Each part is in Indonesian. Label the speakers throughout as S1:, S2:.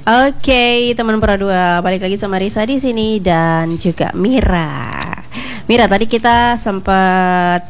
S1: Oke, teman Pro 2, balik lagi sama Risa di sini dan juga Mira. Mira, tadi kita sempat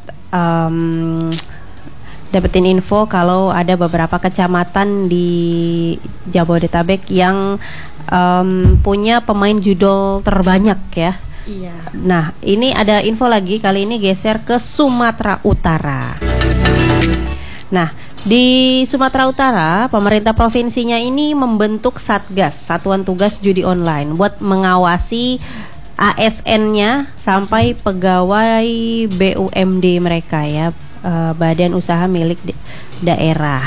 S1: dapetin info kalau ada beberapa kecamatan di Jabodetabek yang punya pemain judol terbanyak ya.
S2: Iya.
S1: Nah, ini ada info lagi, kali ini geser ke Sumatera Utara. Nah, di Sumatera Utara, pemerintah provinsinya ini membentuk Satgas, Satuan Tugas Judi Online, buat mengawasi ASN-nya sampai pegawai BUMD mereka ya, badan usaha milik daerah.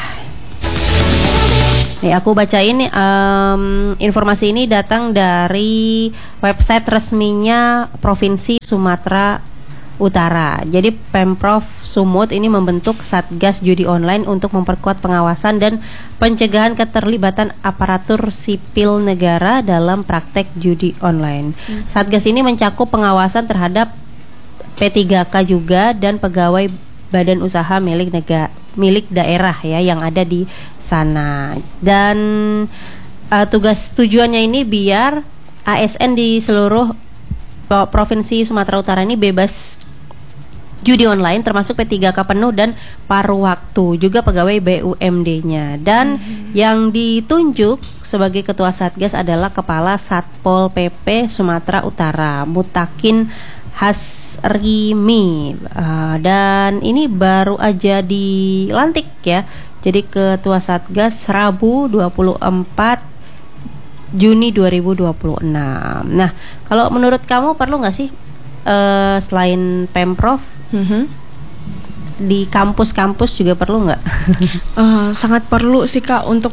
S1: Nih, aku bacain informasi ini datang dari website resminya Provinsi Sumatera Utara. Jadi Pemprov Sumut ini membentuk Satgas Judi Online untuk memperkuat pengawasan dan pencegahan keterlibatan aparatur sipil negara dalam praktek judi online. Satgas ini mencakup pengawasan terhadap P3K juga dan pegawai badan usaha milik daerah ya yang ada di sana. Dan tujuannya ini biar ASN di seluruh Provinsi Sumatera Utara ini bebas judi online, termasuk P3K penuh dan paruh waktu, juga pegawai BUMD-nya. Dan yang ditunjuk sebagai ketua Satgas adalah Kepala Satpol PP Sumatera Utara, Mutakin Hasrimi. Dan ini baru aja dilantik ya. Jadi ketua Satgas Rabu 24 Juni 2026. Nah, kalau menurut kamu perlu nggak sih selain Pemprov di kampus-kampus juga perlu nggak?
S2: Sangat perlu sih Kak untuk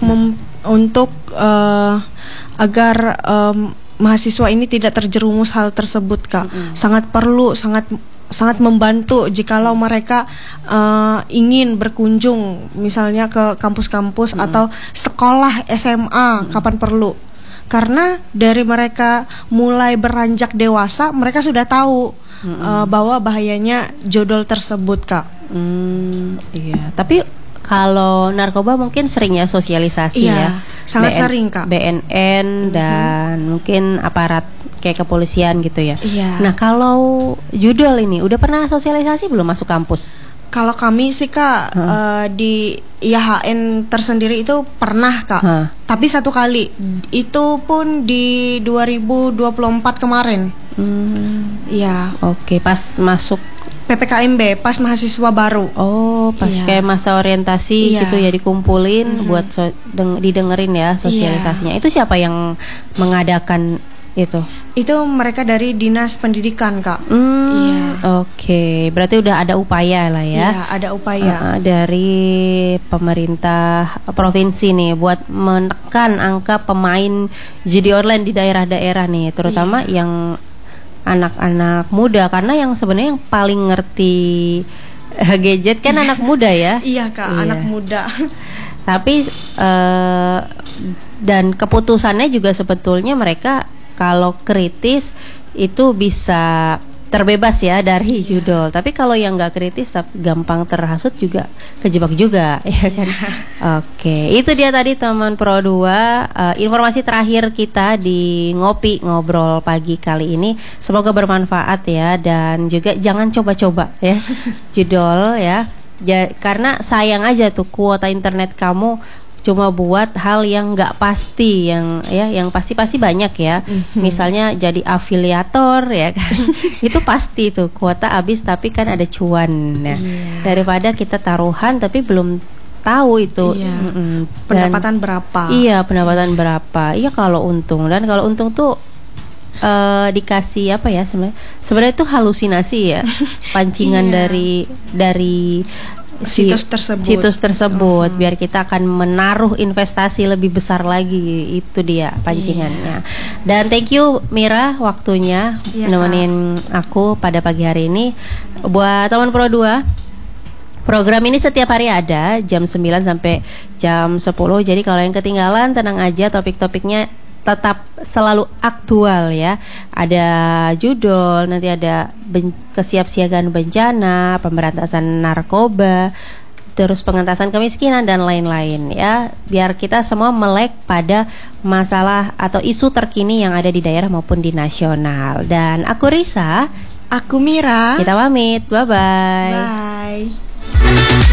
S2: agar mahasiswa ini tidak terjerumus hal tersebut Kak. Sangat perlu, sangat membantu jikalau mereka ingin berkunjung misalnya ke kampus-kampus atau sekolah SMA kapan perlu. Karena dari mereka mulai beranjak dewasa, mereka sudah tahu bahwa bahayanya jodol tersebut Kak.
S1: Iya, tapi kalau narkoba mungkin sering ya sosialisasi ya.
S2: Sangat sering Kak.
S1: BNN dan mungkin aparat kayak kepolisian gitu ya.
S2: Iya.
S1: Nah, kalau judol ini udah pernah sosialisasi belum masuk kampus?
S2: Kalau kami sih Kak di IHN tersendiri itu pernah Kak. Tapi satu kali. Itu pun di 2024 kemarin. Iya.
S1: Oke, pas masuk
S2: PPKMB, pas mahasiswa baru.
S1: Oh, pas kayak masa orientasi gitu ya, dikumpulin buat didengerin ya sosialisasinya. Itu siapa yang mengadakan itu?
S2: Itu mereka dari Dinas Pendidikan Kak.
S1: Iya. Oke, berarti udah ada upaya lah ya.
S2: Iya, ada upaya
S1: dari pemerintah provinsi nih buat menekan angka pemain judi online di daerah-daerah nih, terutama yang anak-anak muda, karena yang sebenarnya yang paling ngerti gadget kan anak muda ya.
S2: Iya Kak, anak muda.
S1: Tapi dan keputusannya juga sebetulnya mereka kalau kritis itu bisa terbebas ya dari judol. Tapi kalau yang nggak kritis gampang terhasut juga, kejebak juga ya kan. Oke, itu dia tadi teman Pro 2 informasi terakhir kita di Ngopi Ngobrol pagi kali ini. Semoga bermanfaat ya, dan juga jangan coba-coba ya judol ya. Karena sayang aja tuh kuota internet kamu cuma buat hal yang nggak pasti, yang pasti banyak ya. Misalnya jadi afiliator ya kan. Itu pasti tuh kuota habis tapi kan ada cuan. Nah, daripada kita taruhan tapi belum tahu itu
S2: pendapatan berapa.
S1: Iya, pendapatan berapa. Iya, kalau untung. Dan kalau untung tuh dikasih apa ya, sebenarnya itu halusinasi ya. Pancingan dari situs tersebut biar kita akan menaruh investasi lebih besar lagi. Itu dia pancingannya. Dan thank you Mira waktunya nemenin aku pada pagi hari ini. Buat teman Pro 2, program ini setiap hari ada jam 9 sampai jam 10. Jadi kalau yang ketinggalan tenang aja, topik-topiknya tetap selalu aktual ya. Ada judul, nanti ada kesiapsiagaan bencana, pemberantasan narkoba, terus pengentasan kemiskinan dan lain-lain ya, biar kita semua melek pada masalah atau isu terkini yang ada di daerah maupun di nasional. Dan aku Risa,
S2: aku Mira.
S1: kita pamit, bye-bye.
S2: Bye.